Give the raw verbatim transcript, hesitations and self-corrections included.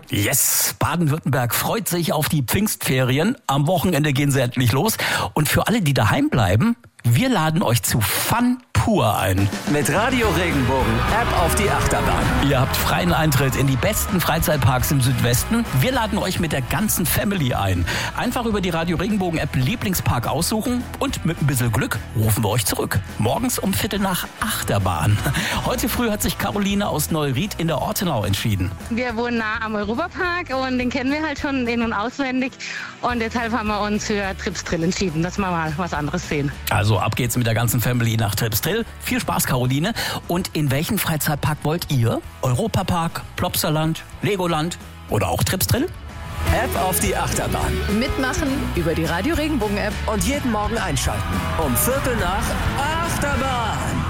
Yes, Baden-Württemberg freut sich auf die Pfingstferien. Am Wochenende gehen sie endlich los. Und für alle, die daheim bleiben, wir laden euch zu Fun pur ein. Mit Radio Regenbogen, App auf die Achterbahn. Ihr habt freien Eintritt in die besten Freizeitparks im Südwesten. Wir laden euch mit der ganzen Family ein. Einfach über die Radio Regenbogen App Lieblingspark aussuchen und mit ein bisschen Glück rufen wir euch zurück. Morgens um Viertel nach Achterbahn. Heute früh hat sich Caroline aus Neuried in der Ortenau entschieden. Wir wohnen nah am Europapark und den kennen wir halt schon in- und auswendig. Und deshalb haben wir uns für Tripsdrill entschieden, dass wir mal was anderes sehen. Also ab geht's mit der ganzen Family nach Tripsdrill. Viel Spaß, Caroline. Und in welchen Freizeitpark wollt ihr? Europapark, Plopsaland, Legoland oder auch Tripsdrill? App auf die Achterbahn. Mitmachen über die Radio Regenbogen App. Und jeden Morgen einschalten. Um Viertel nach Achterbahn.